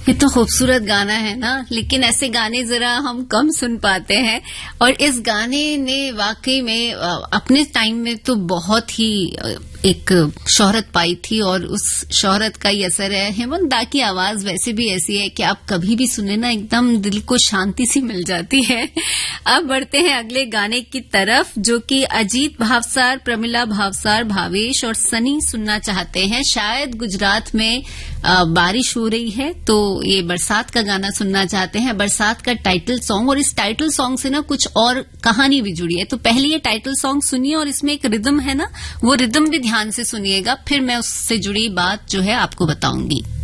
ये तो खूबसूरत गाना है ना, लेकिन ऐसे गाने जरा हम कम सुन पाते हैं। और इस गाने ने वाकई में अपने टाइम में तो बहुत ही एक शोहरत पाई थी, और उस शोहरत का ही असर है। हेमंत दा की आवाज वैसे भी ऐसी है कि आप कभी भी सुने ना, एकदम दिल को शांति सी मिल जाती है। अब बढ़ते हैं अगले गाने की तरफ, जो कि अजीत भावसार, प्रमिला भावसार, भावेश और सनी सुनना चाहते हैं। शायद गुजरात में बारिश हो रही है, तो ये बरसात का गाना सुनना चाहते हैं, बरसात का टाइटल सॉन्ग। और इस टाइटल सॉन्ग से ना कुछ और कहानी भी जुड़ी है। तो पहले ये टाइटल सॉन्ग सुनिए, और इसमें एक रिदम है ना, वो रिदम भी ध्यान से सुनिएगा, फिर मैं उससे जुड़ी बात जो है आपको बताऊंगी।